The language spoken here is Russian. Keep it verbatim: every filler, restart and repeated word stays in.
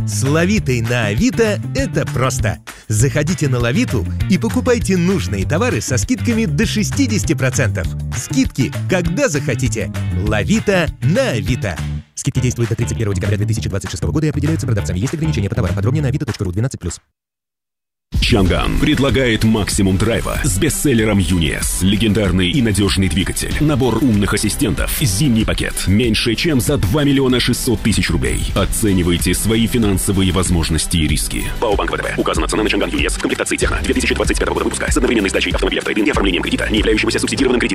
С Лавитой на Авито это просто. Заходите на Лавиту и покупайте нужные товары со скидками до шестьдесят процентов. Скидки, когда захотите. Лавита на Авито. Скидки действуют до тридцать первого декабря две тысячи двадцать шестого года и определяются продавцами. Есть ограничения по товарам. Подробнее на авито точка ру двенадцать плюс. Чанган предлагает максимум драйва с бестселлером ЮНИЭС. Легендарный и надежный двигатель. Набор умных ассистентов. Зимний пакет. Меньше чем за два миллиона шестьсот тысяч рублей. Оценивайте свои финансовые возможности и риски. ПАО Банк ВТБ. Указана цена на Чанган ЮНИЭС в комплектации Техно две тысячи двадцать пятого года выпуска с одновременной сдачей автомобиля в трейд-ин и оформлением кредита, не являющегося субсидированным кредитом.